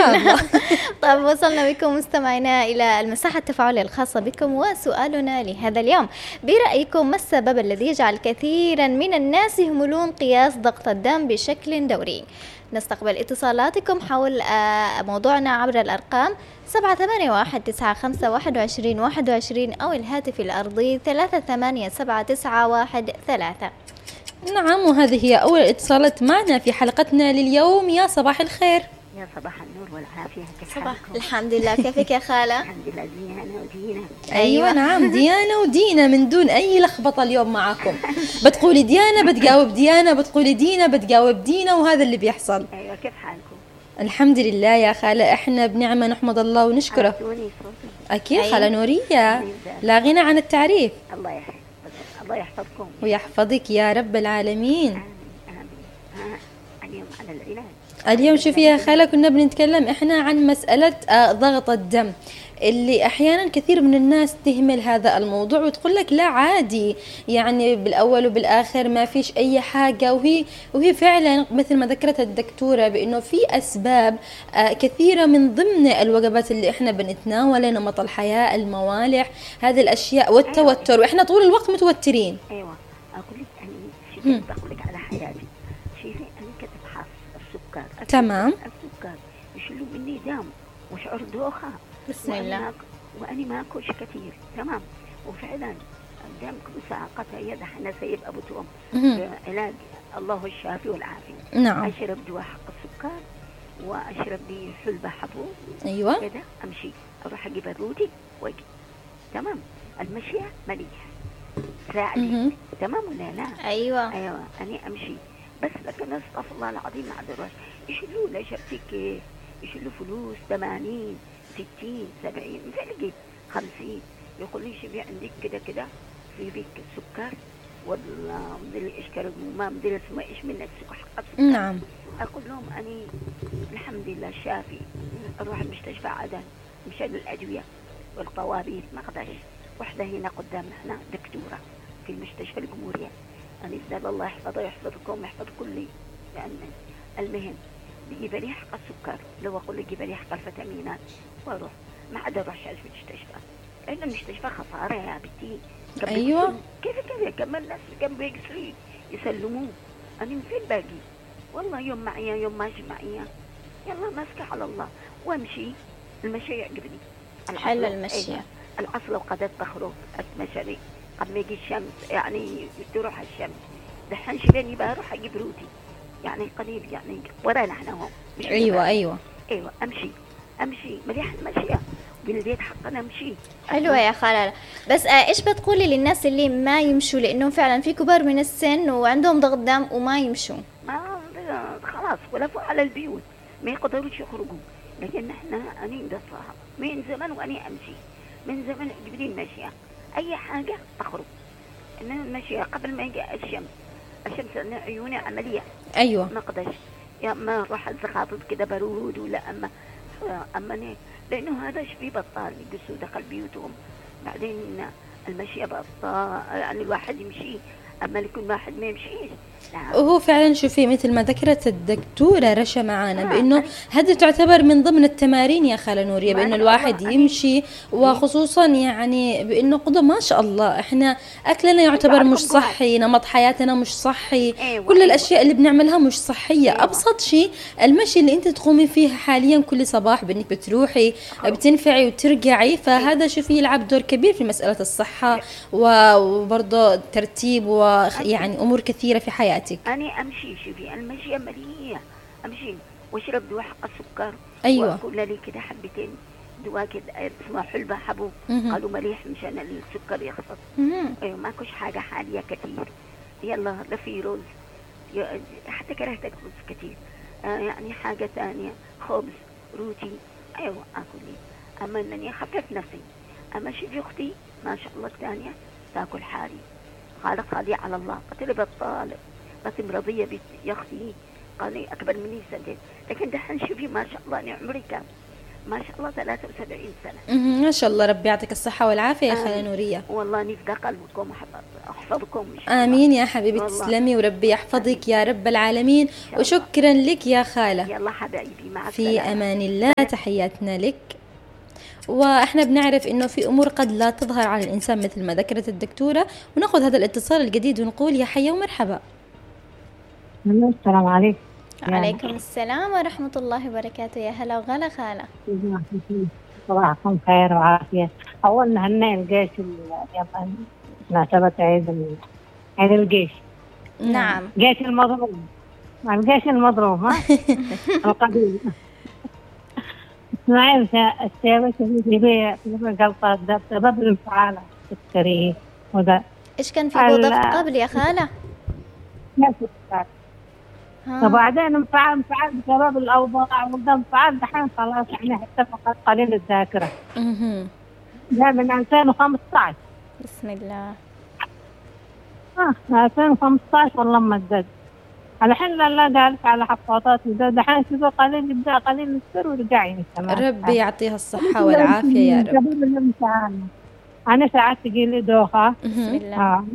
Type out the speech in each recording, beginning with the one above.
شاء الله. طيب وصلنا بكم مستمعينا إلى المساحة التفاعلية الخاصة بكم، وسؤالنا لهذا اليوم: برأيكم ما السبب الذي يجعل كثيرا من الناس يهملون قياس ضغط الدم بشكل دوري؟ نستقبل اتصالاتكم حول موضوعنا عبر الأرقام 781952121 أو الهاتف الأرضي 3879113. نعم، وهذه هي أول اتصالات معنا في حلقتنا لليوم. يا صباح الخير. يا صباح النور والعافية، كيف صباح حالكم؟ الحمد لله، كيفك يا خالة؟ الحمد لله. ديانا ودينا. أيوة نعم، ديانا ودينا من دون أي لخبطة اليوم معكم. بتقولي ديانا بتجاوب ديانا، بتقولي دينا بتجاوب دينا، وهذا اللي بيحصل. أيوة، كيف حالكم؟ الحمد لله يا خالة، إحنا بنعمة نحمد الله ونشكره. عرفتوني صوتي؟ أكيد أيوة. خالة نورية، لا غنى عن التعريف. الله يحفظكم، الله يحفظكم ويحفظك يا رب العالمين. آمين آمين. اليوم على العلاج. اليوم شوفي يا خالة، كنا بنتكلم إحنا عن مسألة ضغط الدم، اللي أحيانا كثير من الناس تهمل هذا الموضوع وتقول لك لا عادي، يعني بالأول وبالآخر ما فيش أي حاجة. وهي فعلا مثل ما ذكرت الدكتورة بأنه في أسباب كثيرة من ضمن الوجبات اللي إحنا بنتناولها، نمط الحياة، الموالح، هذه الأشياء والتوتر، وإحنا طول الوقت متوترين. أيوة، أقول لك أنا بقول لك على حياتي. شوفي، أنا كنت أفحص السكر. تمام. السكر يشيلوا مني دم وشعور دوخة. بسم الله. وأنا ما أكلش كثير. تمام. وفعلا الدم كل ساعة قطع يد حنا سيب أبو توم علاج الله الشافي والعافية. نعم. أشرب دواء حق السكر، وأشرب لي حلبة حبوب. أيوة. كده أمشي، أروح أجيب الروتي وأجي. تمام. المشية مليح ساعدي. تمام ولا لا؟ أيوة. أيوة، أنا أمشي بس. لكن استغفر الله العظيم، ما عاد يشيلوا لي شفتي كيف يشيلوا فلوس 80 60 70 مفلقي 50. يقول لي شبي عندك كده كده في بيك السكر ولا مدري ايش كانوا ما مدري اسمه ايش منك حق السكر. نعم. اقول لهم اني الحمد لله شافي. اروح المستشفى عدن مشان الادويه والطوابير ما اقدرش. واحده هنا قدام هنا دكتوره في المستشفى الجمهوريه. أنا إذا الله يحفظه يحفظكم يحفظ كل يعني. المهم بيجيب لي حق السكر، لو أقول له جيب لي حق الفيتامينات وأروح. ما عاد أروح في المستشفى، لأن المستشفى خسارة يا بنتي. أيوة. كيف كمان الناس كم بيقصري يسلموه. أنا من فين باقي؟ والله يوم معي يوم ماشي معي. يلا ماسكة على الله وأمشي. المشي يعجبني. حلو المشي. أيوة. الأصل وقد تخرج أتمشى قبل ما يجي الشمس، يعني تروح الشمس. دحين شبيني بروح اجيب روتي يعني قليل، يعني ورانا احنا هم. ايوه ايوه ايوه. امشي مليح المشيه بالبيت حقنا امشي. حلوة يا خالة. بس ايش بتقولي للناس اللي ما يمشوا، لانهم فعلا في كبار من السن وعندهم ضغط دم وما يمشوا؟ ما خلاص ولفوا على البيوت ما يقدروش يخرجوا. لكن احنا اني مقصرها من زمان، واني امشي من زمان. اجيب لي المشيه اي حاجه تخرج. ان المشيه قبل ما يجي الشمس أنا عيوني عمليه. ايوه. ما اقدرش يا اما اروح الزخاطب كده برود ولا اما لانه هذا شفي بطال يجلسوا دخل بيوتهم. بعدين المشي بطال، يعني الواحد يمشي، اما يكون واحد ما يمشيش. وهو فعلا شوفي مثل ما ذكرت الدكتورة رشا معانا بأنه هذا تعتبر من ضمن التمارين يا خالة نورية، بأنه الواحد يمشي، وخصوصا يعني بأنه قدم ما شاء الله احنا أكلنا يعتبر مش صحي، نمط حياتنا مش صحي. كل الأشياء اللي بنعملها مش صحية. أبسط شيء المشي اللي انت تقومي فيه حاليا كل صباح، بأنك بتروحي بتنفعي وترجعي، فهذا شوفي يلعب دور كبير في مسألة الصحة وبرضه ترتيب ويعني أمور كثيرة في حياتك. أنا أمشي شوفي المشي مليح، أمشي وأشرب دواء حق السكر. أيوة. وأقول لي كده حبتين دواء كده اسمه حلبة حبوب. قالوا مليح مشان السكر يخفض. أيوة ماكوش حاجة حالية كتير. يلا لا في رز، حتى كرهت الرز كتير. يعني حاجة تانية خبز روتي. أيوة أكل لي، أما أنني خفف نفسي. أما شوفي أختي ما شاء الله الثانية تاكل حالي خالي على الله. قلت له بطالب بس مرضية يا أختي. قال لي أكبر مني سنتين، لكن دحين شوفي ما شاء الله أنا عمري كام ما شاء الله 73 سنة. ما شاء الله، ربي يعطيك الصحة والعافية يا خالة نورية. والله نفدى قلبكم أحفظكم. آمين يا حبيبي، تسلمي وربي يحفظك يا رب العالمين، وشكرا لك يا خالة. يلا حبايبي مع في السلامة. أمان الله، تحياتنا لك. وإحنا بنعرف إنه في أمور قد لا تظهر على الإنسان مثل ما ذكرت الدكتورة، ونأخذ هذا الاتصال الجديد ونقول يا حيا ومرحبا. السلام عليكم. عليكم السلام ورحمة الله وبركاته. يا هلا وغلا خالة. صباحكم خير وعافية. أول نهنئ الجيش الياباني مناسبة عيد الجيش. نعم. جيش المضروب، الجيش المضروب ها القديم. اسمعي السياسة اللي قلطة ده بسبب الانفعال السكري وده. إيش كان في ضغط قبل يا خالة؟ وبعدين انفعل بسبب الأوضاع، وده انفعل دحين خلاص يعني حتى فقط قليل الذاكرة. ده من 2015. بسم الله. 2015 والله ما ازداد. الحين لا جالس على حفاضات وده دحين شوفوا قليل يبدأ قليل السر ورجع يمشي. ربي يعطيها الصحة والعافية يا رب. أنا ساعات تجي لي دوخة. بسم الله.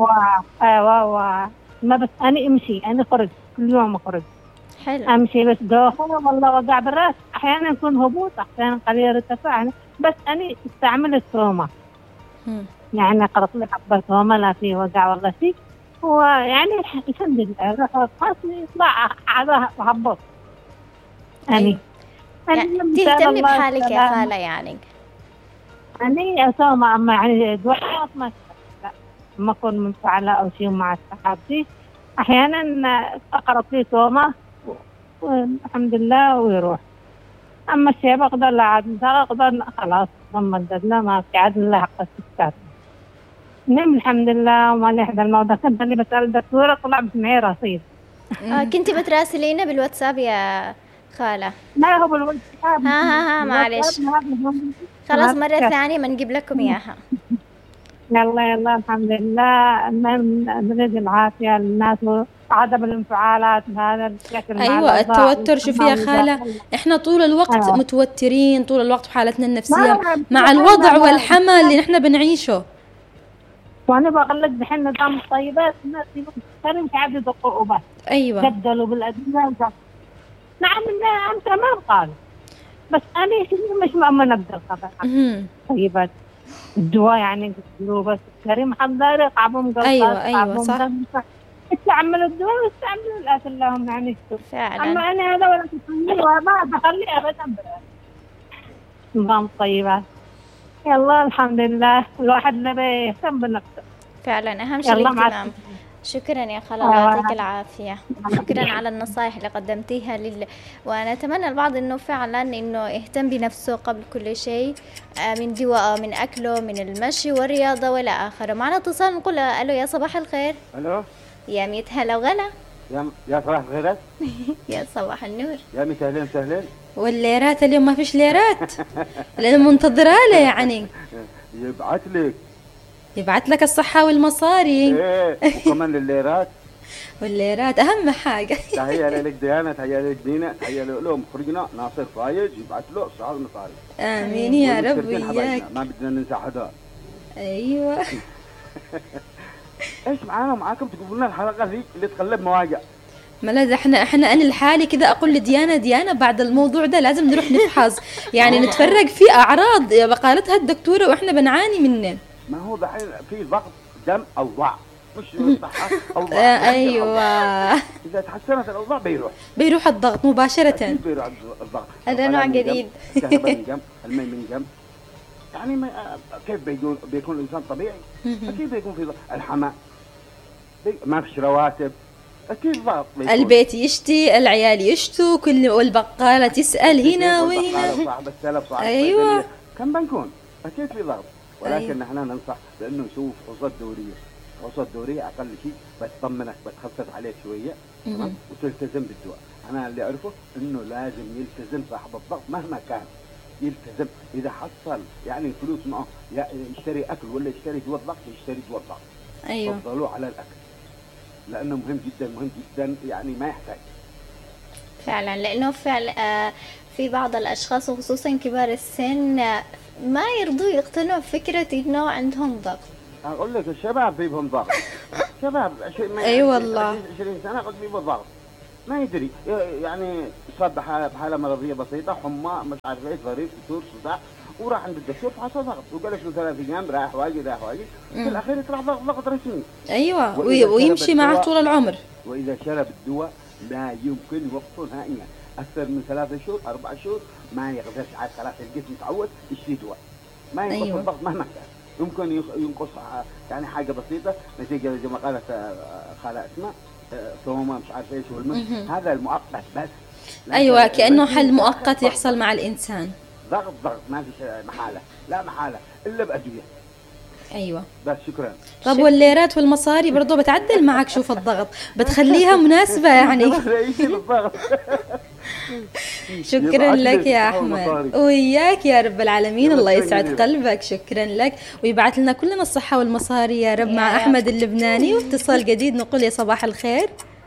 ما بس أنا أمشي، أنا خرج كل يوم أخرج. حلو. أمشي بس دوخة والله وقع بالرأس، أحيانا يكون هبوط، أحيانا قليل ارتفاع، بس أنا استعمل التومة. يعني قرط لي حبة تومة لا في وقع ولا شيء، ويعني الحمد لله روح خاصني يطلع على هبط. يعني تهتمي بحالك يا خالة يعني. أنا أسوي مع يعني دواء ما أكون منفعلة أو شيء مع صحابتي، أحيانا أقرأ لي تومة والحمد لله ويروح. أما الشيء بقدر لا عاد أقدر خلاص مددنا ما في عاد الله حق السكات. نعم الحمد لله وما لي أحد الموضوع. كنت اللي بسأل الدكتورة طلع بسمعي رصيد. كنتي بتراسلينا بالواتساب يا خالة؟ لا هو بالواتساب. معلش خلاص مرة ثانية بنجيب لكم إياها. يلا الحمد لله. نريد العافية للناس وعدم الانفعالات هذا بشكل. أيوة التوتر. شوفي يا خالة، إحنا طول الوقت متوترين، طول الوقت بحالتنا النفسية مع الوضع والحمل اللي نحن بنعيشه. وأنا بقول دحين نظام الطيبات الناس يقولون مش عاد يدقوا بس. أيوة. جدلوا بالأدوية. نعم أنت ما قال، بس أنا مش مؤمنة بالخبر. طيبات الدواء يعني قلوا بس كريم حضاري قعبهم قلطات. أيوة صح. استعملوا الدواء واستعملوا الأكل لهم يعني. فعلا. أما أنا هذا ولا تسميه وما بخلي أبدا نظام الطيبات. يلا الحمد لله الواحد نبي يهتم بنفسه. فعلا أهم شيء الاهتمام. شكرا يا خالة، الله يعطيك العافية. شكرا على النصائح اللي قدمتيها وأنا أتمنى البعض إنه فعلا إنه يهتم بنفسه قبل كل شيء، من دواء، من أكله، من المشي والرياضة ولا آخر. معنا اتصال نقول ألو يا صباح الخير. ألو يا ميت هلا وغلا. يا صباح الخيرات. يا صباح النور. يا ميت أهلين وسهلين. والليرات اليوم ما فيش ليرات لأن منتظرة له يعني. يبعت لك الصحة والمصاري. ايه وكمان الليرات. والليرات أهم حاجة. تحية لك ديانة، تحية لك دينا، تحية له مخرجنا ناصر فايز، يبعت له الصحة والمصاري. آمين يا رب وياك. ما بدنا ننسى حدا. أيوة. ايش معاكم تقولوا لنا الحلقة ذيك اللي تقلب مواجع. ما لا احنا انا لحالي كذا اقول لديانا بعد الموضوع ده لازم نروح نفحص يعني نتفرج في اعراض قالتها الدكتوره واحنا بنعاني منه. ما هو دحين في ضغط دم او ضعف مش صحه او ضعف. ايوه اذا تحسنت الاوضاع بيروح الضغط مباشره. بيروح الضغط. هذا نوع جديد. الكهرباء من جنب، الماء من جنب. يعني كيف بيكون الانسان طبيعي؟ اكيد بيكون في ضغط. الحماء ما فيش رواتب، اكيد ضغط. البيت يشتي، العيال يشتوا، والبقاله تسال هنا وهنا. صاحب السلف صاحب. ايوه كم بنكون اكيد في ضغط، ولكن نحن ننصح بانه نشوف فحوصات دوريه. فحوصات دوريه اقل شيء بتطمنك، بتخفف عليك شويه تمام، وتلتزم بالدواء. انا اللي اعرفه انه لازم يلتزم صاحب الضغط مهما كان، يلتزم. اذا حصل يعني فلوس معه يشتري اكل ولا يشتري دواء الضغط، يشتري دواء الضغط. ايوه فضلوا على الاكل لانه مهم جدا يعني ما يحتاج فعلا، لانه فعلا في بعض الأشخاص وخصوصا كبار السن ما يرضوا يقتنعوا بفكرة إنه عندهم ضغط. اقول لك الشباب فيهم ضغط. شباب اي والله 20 سنه قد فيهم ضغط، ما يدري يعني صاب بحاله مرضيه بسيطه، حمى مش عارف ايش، ضريب، فتور، صداع، وراح عند الدكتور فحصل ضغط وجلس له 3 ايام رايح واجي رايح واجي، في الاخير يطلع ضغط رسمي. ايوه ويمشي معه طول العمر. واذا شرب الدواء لا يمكن وقفه نهائيا، اكثر من 3 شهور 4 شهور ما يقدرش، عاد خلاص الجسم تعود يشتري دواء، ما ينقص أيوة. الضغط مهما كان، يمكن ينقص يعني حاجه بسيطه نتيجه زي ما قالت خاله اسماء ثوما مش عارف ايش والمس، هذا المؤقت بس. ايوه كانه حل مؤقت يحصل مع الانسان. ضغط ما في محاله، لا محاله الا بادويه. ايوه بس شكرا. طب والليرات والمصاري برضو بتعدل معك، شوف الضغط بتخليها مناسبة يعني. شكرا لك يا أحمد، وإياك يا رب العالمين، الله يسعد قلبك، شكرا لك ويبعث لنا كلنا الصحة والمصاري يا رب. مع أحمد اللبناني واتصال جديد نقول يا صباح الخير.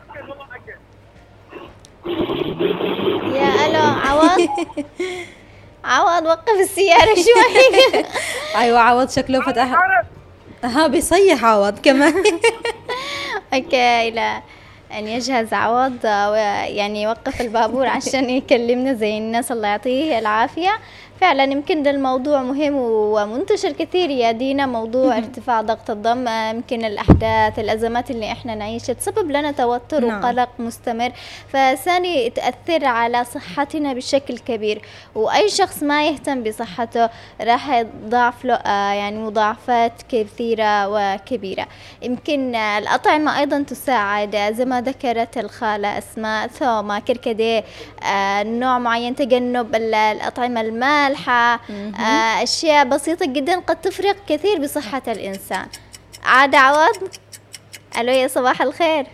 يا ألو عوض. عوض وقف السيارة شوي. أيوة عوض شكله فتح بيصيح عوض كمان. اوكي لا أن يجهز عوض يعني يوقف البابور عشان يكلمنا زي الناس، الله يعطيه العافية. فعلا يمكن ده الموضوع مهم ومنتشر كثير يا دينا، موضوع ارتفاع ضغط الدم. يمكن الأحداث الأزمات اللي احنا نعيشها تسبب لنا توتر وقلق مستمر، فثاني تأثر على صحتنا بشكل كبير، وأي شخص ما يهتم بصحته راح يضاعف له يعني مضاعفات كثيرة وكبيرة. يمكن الأطعمة أيضا تساعد زي ما ذكرت الخالة أسماء، ثوما، كركديه، نوع معين، تجنب الأطعمة المالحة، أشياء بسيطة جدا قد تفرق كثير بصحة الإنسان. عاد عوض. ألو يا صباح الخير.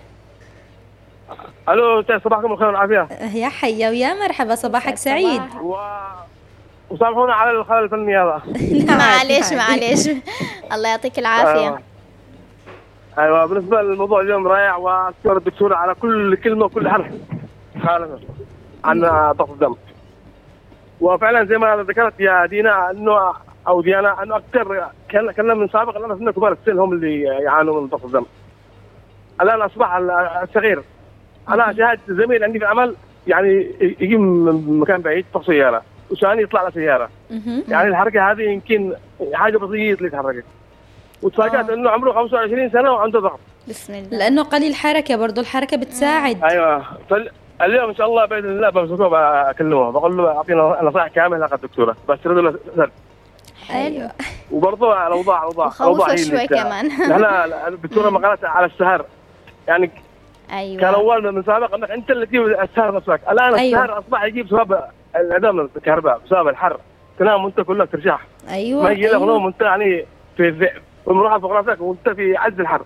ألو صباحكم الخير والعافية. يا حيا ويا مرحبا، صباحك سعيد. وسامحونا على الخلل الفني هذا. معليش الله يعطيك العافية. أيوة بالنسبة للموضوع اليوم رائع، وأشكر الدكتورة على كل كلمة وكل حرف عن ضغط الدم. وفعلا زي ما ذكرت يا دينا انه او ديانا انه اكثر كنا من سابق الان في كبار السن هم اللي يعانوا من ضغط الدم. الان اصبح الصغير، انا شاهدت زميل عندي في العمل يعني يجي من مكان بعيد في سياره وثاني يطلع له سياره، يعني الحركه هذه يمكن حاجه بسيطه اللي تحركت، وتفاجأت انه عمره 25 سنه وعنده ضغط. بسم الله. لانه قليل حركه، برضو الحركه بتساعد. ايوه اليوم ان شاء الله باذن الله بكلمه بقول له اعطينا نصائح كامله لقد الدكتوره، بس رد له سر. حلو. وبرضه الاوضاع شوي كمان. احنا الدكتوره ما قالت على السهر، يعني ايوه كان اول من سابق انك انت اللي تجيب السهر نفسك، الان السهر اصبح يجيب بسبب انعدام الكهرباء، بسبب الحر، تنام وانت كلك ترتاح. ايوه ما يجي لك نوم وانت يعني في الذئب والمروحه فوق راسك وانت في عز الحر.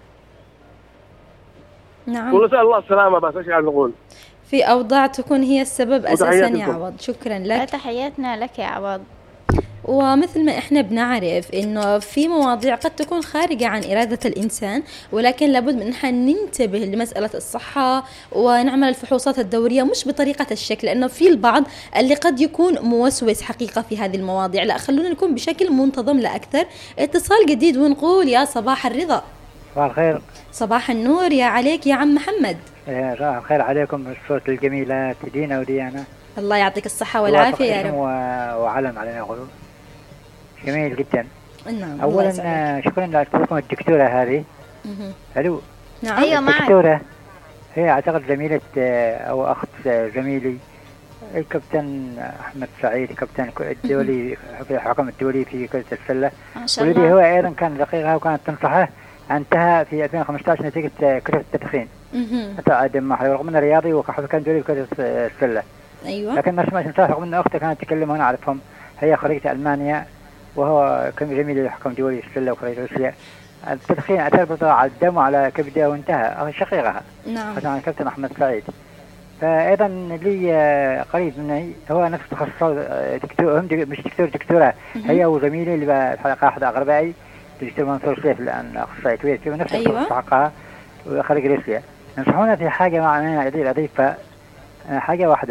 نعم. ونسال الله السلامه، بس ايش قاعد نقول؟ في أوضاع تكون هي السبب أساسا يا عوض. شكرا لك. تحياتنا لك يا عوض. ومثل ما احنا بنعرف انه في مواضيع قد تكون خارجة عن إرادة الإنسان، ولكن لابد من احنا ننتبه لمسألة الصحة ونعمل الفحوصات الدورية مش بطريقة الشكل، لأنه في البعض اللي قد يكون موسوس حقيقة في هذه المواضيع. لا، خلونا نكون بشكل منتظم لأكثر. اتصال جديد ونقول يا صباح الرضا. صباح الخير. صباح النور يا عليك يا عم محمد. صباح الخير عليكم، الصوت الجميلة دينا وديانا، الله يعطيك الصحة والعافية يا رب. وعلم علينا غلو جميل جدا. نعم. أولا شكرا لكم الدكتورة هذه. الو. نعم. أيوة معك. الدكتورة هي أعتقد زميلة أو أخت زميلي الكابتن أحمد سعيد، كابتن الدولي في الحكم الدولي في كرة السلة، والذي هو أيضا كان رقيقها وكانت تنصحه. انتهى في 2015 نتيجة كرة التدخين. أتعدم معه رغم أنه رياضي وكان دولي في كرة السلة. أيوة. لكن ما سمعت رغم أن أخته كانت تكلم وأنا أعرفهم، هي خريجة ألمانيا وهو كان زميل الحكم دولي في السلة وخريج روسيا. التدخين أثر بطريقة على الدم وعلى كبده وانتهى شقيقها. نعم. خاصة الكابتن أحمد سعيد. فأيضا لي قريب مني هو نفس تخصص دكتور، مش دكتورة هي وزميلي اللي بحلقة أحد أقربائي الدكتور منصور سيف الآن أخصائي كبير في نفس التخصص حقها وخريج روسيا. ننصحونا في حاجة معنا أضيفها حاجة واحدة،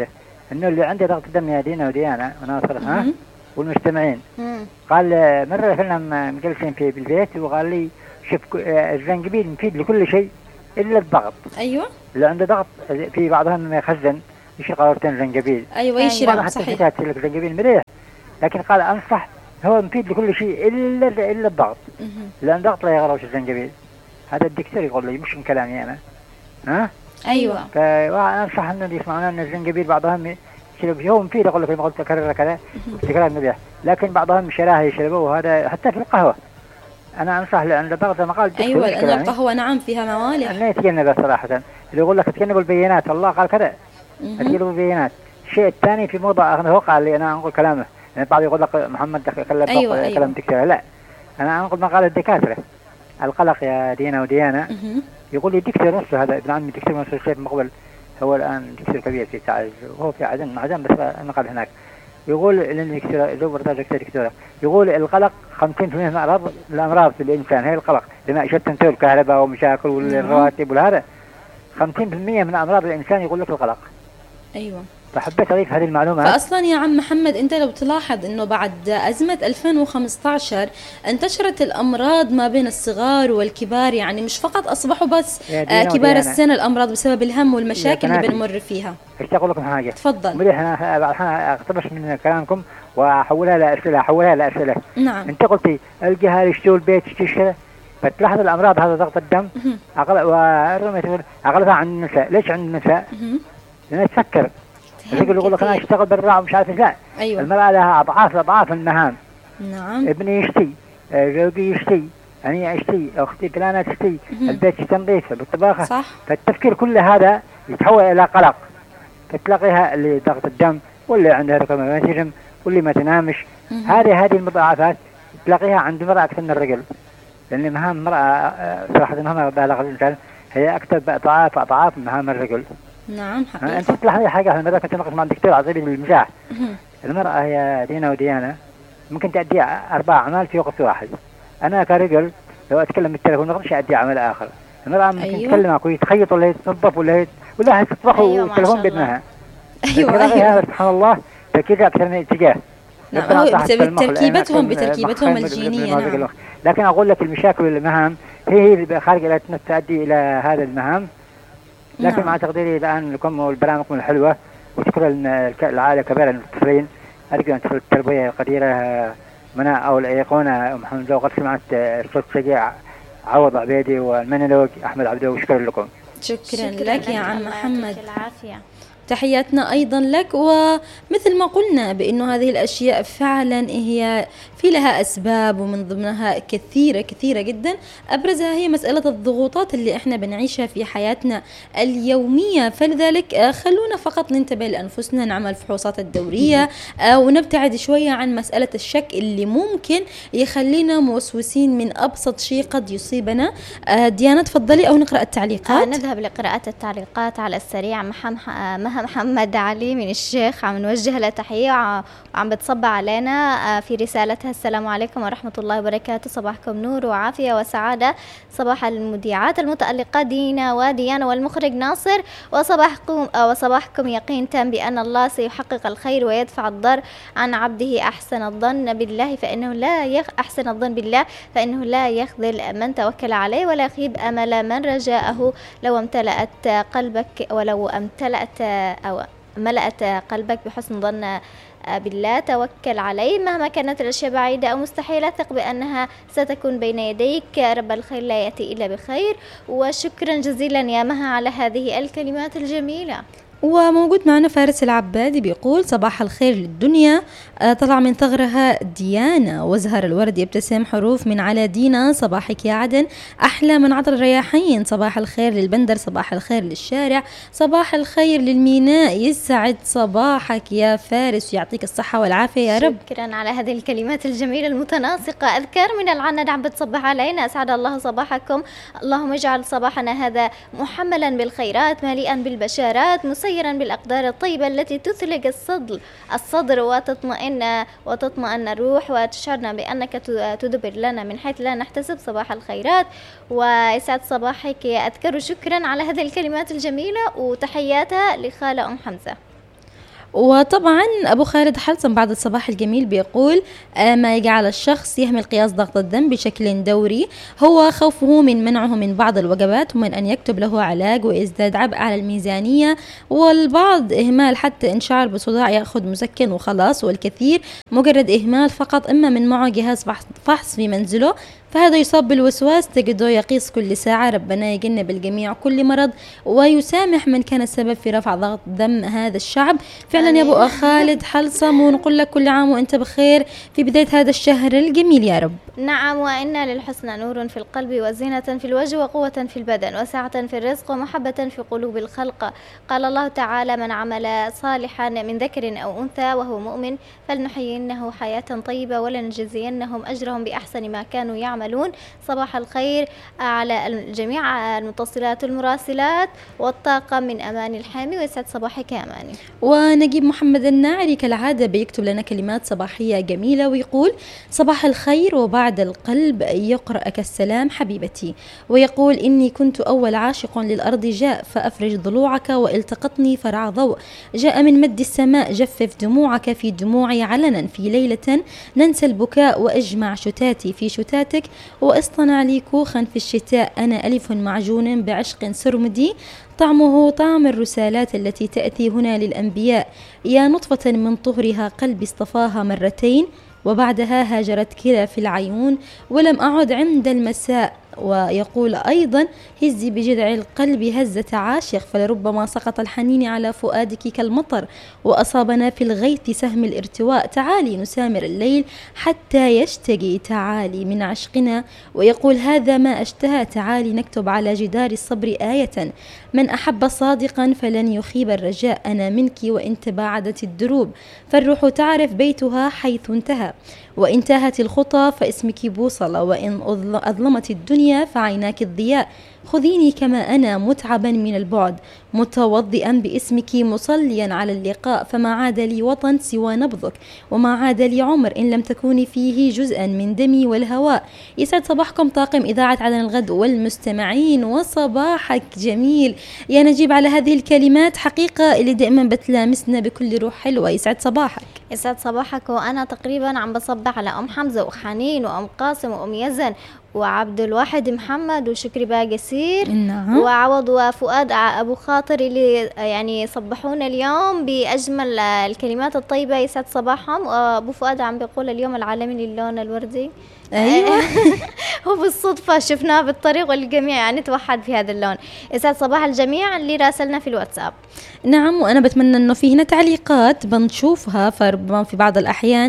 إنه اللي عنده ضغط دم يا دينا وديانا وناصر ها والمجتمعين. قال مرة كنا جالسين في البيت وقال لي شوف الزنجبيل مفيد لكل شيء إلا الضغط. أيوة. اللي عنده ضغط في بعضهم يخزن يشرب قارتين زنجبيل. أيوة يشرب صحيح. حتى في الزنجبيل مليح، لكن قال أنصح هو مفيد لكل شيء إلا الضغط. اللي عنده ضغط لا يغروش الزنجبيل. هذا الدكتور يقول لي مش من كلامي أنا. ها؟ أيوة. فأنصح إنه يسمعون أن الزنجبيل بعضهم يشرب هو مفيد، أقول لك ما قلت أكرر كذا تكرار مليح، لكن بعضهم شراه يشربوه وهذا حتى في القهوة. أنا أنصح لأن ضغط ما قال الدكتور. أيوة لأن القهوة نعم فيها موالح. أنا يتجنب صراحة، اللي يقول لك تجنبوا البينات الله قال كذا. تجنبوا البينات. الشيء الثاني في موضوع هو قال لي أنا أنقل كلامه، يعني بعض يقول لك محمد كلام أيوة. كلام دكتور، لا أنا أنقل ما قال الدكاترة. القلق يا دينا وديانا يقول لي الدكتور نفسه، هذا ابن عمي دكتور منصور الشيخ مقبل، هو الآن دكتور كبير في تعز وهو في عدن بس نقل هناك. يقول الدكتور يقول القلق 50% من الأمراض في الإنسان هي القلق، لما شتى الكهرباء ومشاكل والرواتب والهذا 50% من أمراض الإنسان يقول لك القلق. أيوة. فحبيت أضيف هذه المعلومة. فأصلا يا عم محمد أنت لو تلاحظ أنه بعد أزمة 2015 انتشرت الأمراض ما بين الصغار والكبار، يعني مش فقط أصبحوا بس كبار السن الأمراض بسبب الهم والمشاكل اللي بنمر فيها. ايش أقول لكم حاجة؟ تفضل. مليح أنا بعد أقتبس من كلامكم وأحولها لأسئلة. نعم. أنت قلتي الجهة يشتروا البيت يشتري، فتلاحظ الأمراض هذا ضغط الدم أغلبها عند النساء. ليش عند النساء؟ لأنها تسكر. يقول لك أنا أشتغل بالراحة ومش عارف لا. أيوة. المرأة لها أضعاف المهام. نعم. ابني يشتي، زوجي يشتي، أنا أشتي، أختي فلانة تشتي، البيت تنظيف بالطباخة. صح. فالتفكير كل هذا يتحول إلى قلق. فتلاقيها اللي ضغط الدم واللي عندها روماتيزم واللي ما تنامش. هذه المضاعفات تلاقيها عند المرأة أكثر من الرجل، لأن مهام المرأة صراحة مهام بالغ الإنسان هي أكثر بأضعاف مهام الرجل. نعم حقيقة. أنت تلاحظي حاجة أنا كنت ناقش مع الدكتور عزيز بالمزاح. المرأة هي دينا وديانا ممكن تأدي 4 أعمال في وقت واحد. أنا كرجل لو أتكلم بالتليفون ما أقدرش أدي عمل آخر. المرأة ممكن تتكلم معك ويتخيط ولا يتنظف ولا تطبخ والتليفون بيدنها. أيوة. سبحان الله تركيزها أكثر من اتجاه. بتركيبتهم الجينية. نعم. لكن أقول لك المشاكل والمهام هي خارج تؤدي إلى هذا المهام. لكن مع تقديري الآن لكم والبرامج الحلوة وشكرا العائلة كبيرة للمتصلين. أرجو أن تصل التربية القديرة منى أو الأيقونة محمد لو قد سمعت الصوت الشجاع عوض عبيدي والمنولوج أحمد عبده وشكرا لكم. شكرا لك يا عم محمد. العافية. تحياتنا أيضا لك. ومثل ما قلنا بأنه هذه الأشياء فعلا هي في لها أسباب ومن ضمنها كثيرة جدا. أبرزها هي مسألة الضغوطات اللي إحنا بنعيشها في حياتنا اليومية. فلذلك خلونا فقط ننتبه لأنفسنا، نعمل فحوصات الدورية ونبتعد شوية عن مسألة الشك اللي ممكن يخلينا موسوسين من أبسط شيء قد يصيبنا. ديانا تفضلي أو نقرأ التعليقات. نذهب لقراءة التعليقات على السريع. محمد علي من الشيخ عم نوجه له تحية وعم بتصبح علينا في رسالتها: السلام عليكم ورحمة الله وبركاته، صباحكم نور وعافية وسعادة، صباح المذيعات المتألقة دينا وديانا والمخرج ناصر، وصباحكم يقين تام بأن الله سيحقق الخير ويدفع الضر عن عبده. أحسن الظن بالله فإنه لا يخذل من توكل عليه ولا يخيب أمل من رجاءه. لو ملأت قلبك بحسن ظن بالله، توكل عليه مهما كانت الأشياء بعيدة أو مستحيلة، ثق بأنها ستكون بين يديك. رب الخير لا يأتي إلا بخير. وشكرا جزيلا يا مها على هذه الكلمات الجميلة. وموجود معنا فارس العبادي بيقول: صباح الخير للدنيا. طلع من ثغرها ديانا وزهر الورد يبتسم حروف من على دينا. صباحك يا عدن أحلى من عطر الرياحين. صباح الخير للبندر، صباح الخير للشارع، صباح الخير للميناء. يسعد صباحك يا فارس ويعطيك الصحة والعافية يا رب. شكرا على هذه الكلمات الجميلة المتناسقة. أذكار من العند عم بتصبح علينا. أسعد الله صباحكم. اللهم اجعل صباحنا هذا محملا بالخيرات، مليئا بالبشارات، مسيرا بالأقدار الطيبة التي تثلج الصدر وتطمئن الروح، وتشعرنا بأنك تدبر لنا من حيث لا نحتسب. صباح الخيرات ويسعد صباحك يا أذكر. شكرا على هذه الكلمات الجميلة وتحياتها لخالة أم حمزة. وطبعا أبو خالد حلصم بعد الصباح الجميل بيقول ما يجعل الشخص يهمل قياس ضغط الدم بشكل دوري هو خوفه من منعه من بعض الوجبات ومن أن يكتب له علاج ويزداد عبء على الميزانية، والبعض إهمال حتى إن شعر بصداع يأخذ مسكن وخلاص، والكثير مجرد إهمال فقط، إما من معه جهاز فحص في منزله فهذا يصاب بالوسواس تجده يقيس كل ساعة. ربنا يجنب الجميع كل مرض ويسامح من كان السبب في رفع ضغط دم هذا الشعب. فعلا يا أبو خالد حلصم، ونقول لك كل عام وأنت بخير في بداية هذا الشهر الجميل يا رب. نعم، وإن للحسنى نور في القلب وزينة في الوجه وقوة في البدن وسعة في الرزق ومحبة في قلوب الخلق. قال الله تعالى: من عمل صالحا من ذكر أو أنثى وهو مؤمن فلنحيينه حياة طيبة ولنجزينهم أجرهم بأحسن ما كانوا يعملون. صباح الخير على الجميع المتصلات والمراسلات والطاقم من أماني الحامي، ويسعد صباحك يا أماني. ونجيب محمد الناعري كالعادة بيكتب لنا كلمات صباحية جميلة ويقول: صباح الخير، وبعد القلب يقرأك السلام حبيبتي. ويقول: إني كنت أول عاشق للأرض جاء فأفرج ضلوعك والتقطني فرع ضوء، جاء من مد السماء جفف دموعك في دموعي علنا، في ليلة ننسى البكاء وأجمع شتاتي في شتاتك، واصطنع لي كوخا في الشتاء، أنا ألف معجون بعشق سرمدي، طعمه طعم الرسالات التي تأتي هنا للأنبياء، يا نطفة من طهرها قلبي اصطفاها مرتين، وبعدها هاجرت كلا في العيون ولم أعد عند المساء. ويقول أيضا: هزي بجذع القلب هزة عاشق، فلربما سقط الحنين على فؤادك كالمطر، وأصابنا في الغيث سهم الارتواء، تعالي نسامر الليل حتى يشتقي، تعالي من عشقنا. ويقول: هذا ما أشتهى، تعالي نكتب على جدار الصبر آية، من أحب صادقا فلن يخيب الرجاء، أنا منك وإن تباعدت الدروب، فالروح تعرف بيتها حيث انتهى، وإن تاهت الخطى فاسمك بوصلة، وإن أظلمت الدنيا فعيناك الضياء، خذيني كما أنا متعبا من البعد، متوضئا باسمك مصليا على اللقاء، فما عاد لي وطن سوى نبضك، وما عاد لي عمر إن لم تكوني فيه جزءا من دمي والهواء. يسعد صباحكم طاقم إذاعة عدن الغد والمستمعين، وصباحك جميل يا نجيب على هذه الكلمات حقيقة اللي دائما بتلامسنا بكل روح حلوة. يسعد صباحك. يسعد صباحك. وأنا تقريبا عم بصبح على أم حمزة وحنين وأم قاسم وأم يزن وعبد الواحد محمد وشكري باقسير، نعم. وعوض وفؤاد أبو خاطر اللي يعني صبحونا اليوم بأجمل الكلمات الطيبة. يسعد صباحهم. وأبو فؤاد عم بيقول اليوم العالمي للون الوردي. أيوة. هو بالصدفة شفناه بالطريق والجميع يعني توحد في هذا اللون. يسعد صباح الجميع اللي راسلنا في الواتساب. نعم، وأنا بتمنى أنه في هنا تعليقات بنشوفها، فربما في بعض الأحيان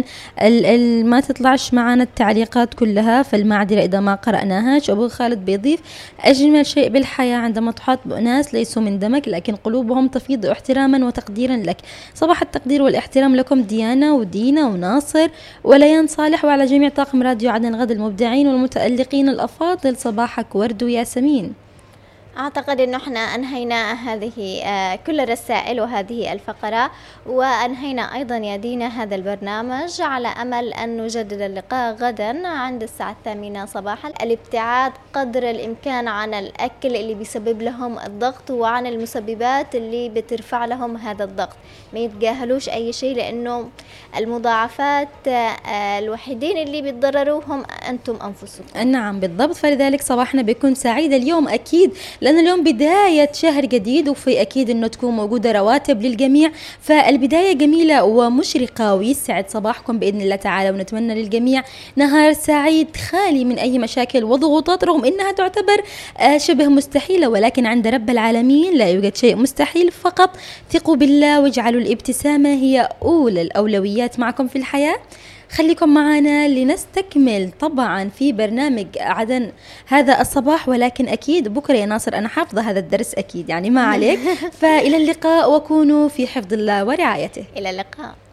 ما تطلعش معنا التعليقات كلها، فالمعذرة إذا ما قرأناهاش. أبو خالد بيضيف: أجمل شيء بالحياة عندما تحاط بأناس ليسوا من دمك لكن قلوبهم تفيض احتراما وتقديرا لك. صباح التقدير والإحترام لكم ديانا ودينا وناصر وليان صالح، وعلى جميع طاقم راديو عدن الغد المبدعين والمتألقين الأفاضل. صباحك ورد وياسمين. أعتقد أنه احنا أنهينا هذه كل الرسائل وهذه الفقرة، وأنهينا أيضا يا دينا هذا البرنامج، على أمل أن نجدد اللقاء غدا عند الساعة 8 صباحا. الابتعاد قدر الإمكان عن الأكل اللي بيسبب لهم الضغط وعن المسببات اللي بترفع لهم هذا الضغط، ما يتجاهلوش أي شيء، لأنه المضاعفات الوحيدين اللي بيتضرروهم أنتم أنفسكم. نعم بالضبط، فلذلك صباحنا بيكون سعيد اليوم أكيد، لأن اليوم بداية شهر جديد، وفي أكيد أنه تكون موجودة رواتب للجميع، فالبداية جميلة ومشرقة، ويسعد صباحكم بإذن الله تعالى. ونتمنى للجميع نهار سعيد خالي من أي مشاكل وضغوطات، رغم أنها تعتبر شبه مستحيلة، ولكن عند رب العالمين لا يوجد شيء مستحيل، فقط ثقوا بالله واجعلوا الابتسامة هي أولى الأولويات معكم في الحياة. خليكم معنا لنستكمل طبعا في برنامج عدن هذا الصباح، ولكن أكيد بكرة يا ناصر أنا حافظة هذا الدرس أكيد، يعني ما عليك. فإلى اللقاء وكونوا في حفظ الله ورعايته. إلى اللقاء.